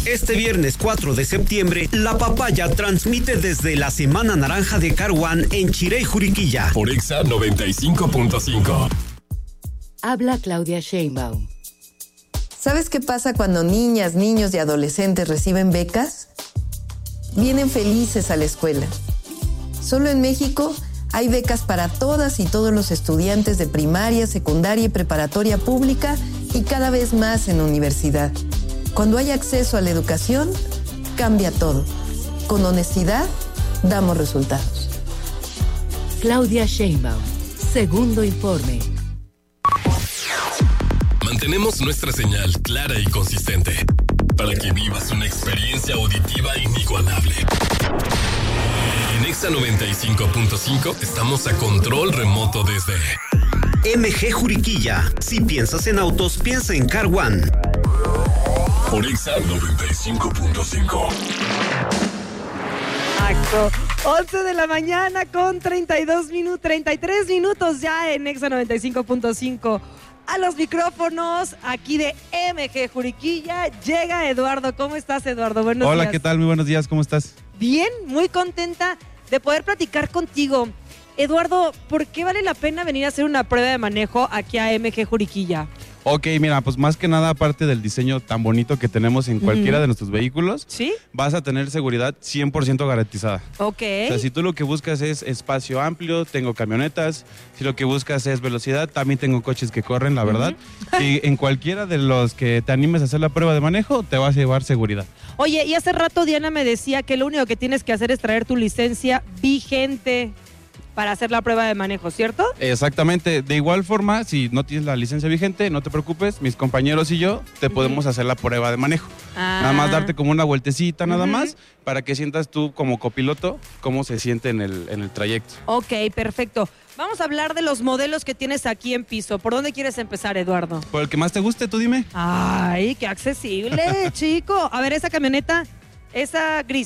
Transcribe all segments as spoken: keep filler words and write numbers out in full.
Este viernes cuatro de septiembre, La Papaya transmite desde la Semana Naranja de Car One en Chirey, Juriquilla. Por Exa noventa y cinco punto cinco. Habla Claudia Sheinbaum. ¿Sabes qué pasa cuando niñas, niños y adolescentes reciben becas? Vienen felices a la escuela. Solo en México hay becas para todas y todos los estudiantes de primaria, secundaria y preparatoria pública y cada vez más en universidad. Cuando hay acceso a la educación, cambia todo. Con honestidad, damos resultados. Claudia Sheinbaum, segundo informe. Mantenemos nuestra señal clara y consistente para que vivas una experiencia auditiva inigualable. En Exa noventa y cinco punto cinco estamos a control remoto desde M G Juriquilla. Si piensas en autos, piensa en Car One. Por Exa noventa y cinco punto cinco. Exacto. once de la mañana con treinta y dos minutos, treinta y tres minutos ya en Exa noventa y cinco punto cinco. A los micrófonos aquí de M G Juriquilla llega Eduardo. ¿Cómo estás, Eduardo? Buenos Hola, días. ¿qué tal? Muy buenos días, ¿cómo estás? Bien, muy contenta de poder platicar contigo. Eduardo, ¿por qué vale la pena venir a hacer una prueba de manejo aquí a M G Juriquilla? Ok, mira, pues más que nada, aparte del diseño tan bonito que tenemos en cualquiera uh-huh. de nuestros vehículos, ¿sí? Vas a tener seguridad cien por ciento garantizada. Ok. O sea, si tú lo que buscas es espacio amplio, tengo camionetas. Si lo que buscas es velocidad, también tengo coches que corren, la verdad. Uh-huh. Y en cualquiera de los que te animes a hacer la prueba de manejo, te vas a llevar seguridad. Oye, y hace rato Diana me decía que lo único que tienes que hacer es traer tu licencia vigente para hacer la prueba de manejo, ¿cierto? Exactamente. De igual forma, si no tienes la licencia vigente, no te preocupes, mis compañeros y yo te uh-huh. podemos hacer la prueba de manejo. Ah. Nada más darte como una vueltecita, nada uh-huh. más, para que sientas tú como copiloto cómo se siente en el, en el trayecto. Ok, perfecto. Vamos a hablar de los modelos que tienes aquí en piso. ¿Por dónde quieres empezar, Eduardo? Por el que más te guste, tú dime. Ay, qué accesible, chico. A ver, esa camioneta, esa gris.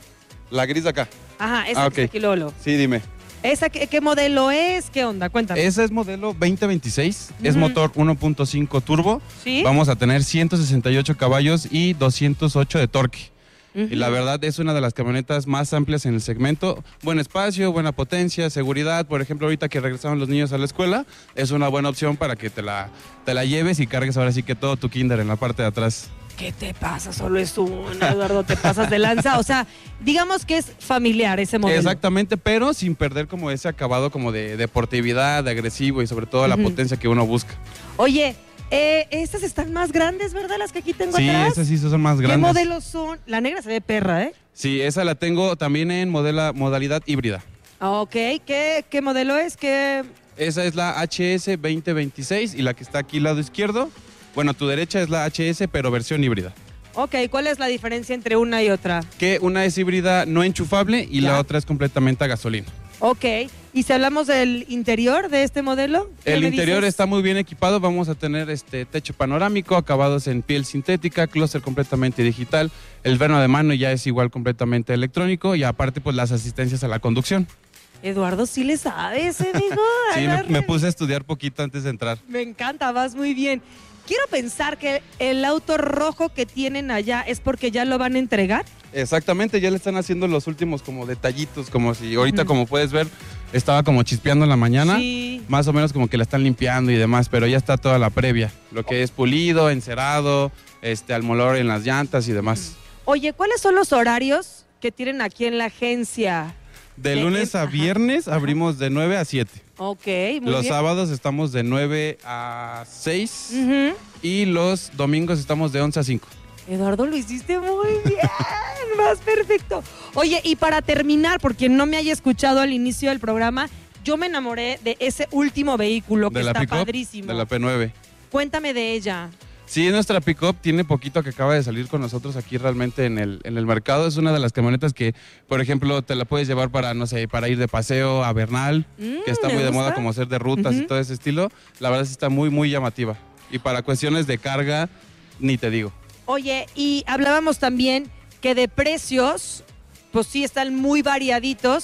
La gris de acá. Ajá, esa ah, que okay. está aquí, Lolo. Sí, dime. ¿Esa qué, qué modelo es? ¿Qué onda? Cuéntame. Ese es modelo veinte veintiséis, uh-huh. es motor uno punto cinco turbo. ¿Sí? Vamos a tener ciento sesenta y ocho caballos y doscientos ocho de torque. Uh-huh. Y la verdad es una de las camionetas más amplias en el segmento. Buen espacio, buena potencia, seguridad. Por ejemplo, ahorita que regresaron los niños a la escuela, es una buena opción para que te la, te la lleves y cargues ahora sí que todo tu kinder en la parte de atrás. ¿Qué te pasa? Solo es una, Eduardo, te pasas de lanza. O sea, digamos que es familiar ese modelo. Exactamente, pero sin perder como ese acabado como de deportividad, de agresivo y sobre todo uh-huh. la potencia que uno busca. Oye, eh, estas están más grandes, ¿verdad? Las que aquí tengo sí, atrás. Sí, esas sí son más grandes. ¿Qué modelos son? La negra se ve perra, ¿eh? Sí, esa la tengo también en modela, modalidad híbrida. Ok, ¿Qué, qué modelo es? ¿Qué? Esa es la H S veinte veintiséis y la que está aquí al lado izquierdo. Bueno, tu derecha es la H S, pero versión híbrida. Ok, ¿cuál es la diferencia entre una y otra? Que una es híbrida no enchufable y ya. La otra es completamente a gasolina. Ok, ¿y si hablamos del interior de este modelo? El interior dices? Está muy bien equipado, vamos a tener este techo panorámico, acabados en piel sintética, clúster completamente digital, el freno de mano ya es igual completamente electrónico y aparte pues las asistencias a la conducción. Eduardo, ¿sí le sabes, amigo? Sí, me, me puse a estudiar poquito antes de entrar. Me encanta, vas muy bien. Quiero pensar que el auto rojo que tienen allá es porque ya lo van a entregar. Exactamente, ya le están haciendo los últimos como detallitos, como si ahorita uh-huh. como puedes ver, estaba como chispeando en la mañana. Sí. Más o menos como que la están limpiando y demás, pero ya está toda la previa. Lo que es pulido, encerado, este, almolor en las llantas y demás. Oye, ¿cuáles son los horarios que tienen aquí en la agencia? De lunes a viernes Ajá. abrimos de nueve a siete. Ok, muy Los bien. sábados estamos de nueve a seis uh-huh. y los domingos estamos de once a cinco. Eduardo, lo hiciste muy bien, más perfecto. Oye, y para terminar, porque no me haya escuchado al inicio del programa, yo me enamoré de ese último vehículo que de la está pick-up, padrísimo. De la P nueve. Cuéntame de ella. Sí, nuestra pick-up tiene poquito que acaba de salir con nosotros aquí realmente en el, en el mercado. Es una de las camionetas que, por ejemplo, te la puedes llevar para, no sé, para ir de paseo a Bernal, mm, que está muy de moda como hacer de rutas uh-huh. y todo ese estilo. La verdad sí está muy, muy llamativa. Y para cuestiones de carga, ni te digo. Oye, y hablábamos también que de precios, pues sí están muy variaditos,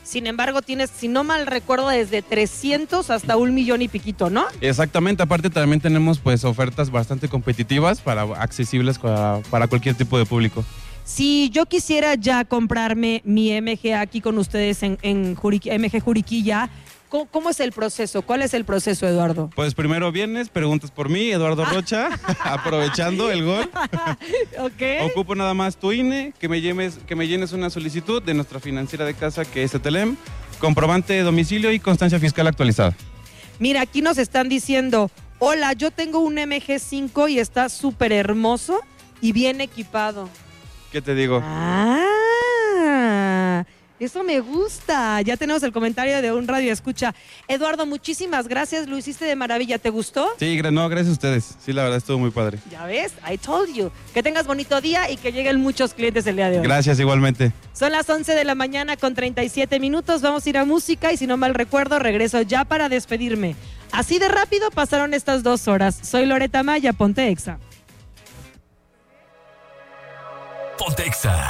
Sin embargo, tienes, si no mal recuerdo, desde trescientos hasta un millón y piquito, ¿no? Exactamente, aparte también tenemos pues ofertas bastante competitivas para accesibles para, para cualquier tipo de público. Si yo quisiera ya comprarme mi M G aquí con ustedes en, en Juriqui, M G Juriquilla, ¿cómo, ¿cómo es el proceso? ¿Cuál es el proceso, Eduardo? Pues primero vienes, preguntas por mí, Eduardo Rocha, aprovechando el gol. Okay. Ocupo nada más tu I N E, que me, llenes, que me llenes una solicitud de nuestra financiera de casa, que es Etelem, comprobante de domicilio y constancia fiscal actualizada. Mira, aquí nos están diciendo, hola, yo tengo un M G cinco y está súper hermoso y bien equipado. ¿Qué te digo? Ah, eso me gusta. Ya tenemos el comentario de un radio escucha. Eduardo, muchísimas gracias, lo hiciste de maravilla. ¿Te gustó? Sí, no, gracias a ustedes. Sí, la verdad estuvo muy padre. Ya ves, I told you. Que tengas bonito día y que lleguen muchos clientes el día de hoy. Gracias, igualmente. Son las once de la mañana con treinta y siete minutos. Vamos a ir a música y si no mal recuerdo, regreso ya para despedirme. Así de rápido pasaron estas dos horas. Soy Loreta Maya, ponte Exa. Ponte Exa.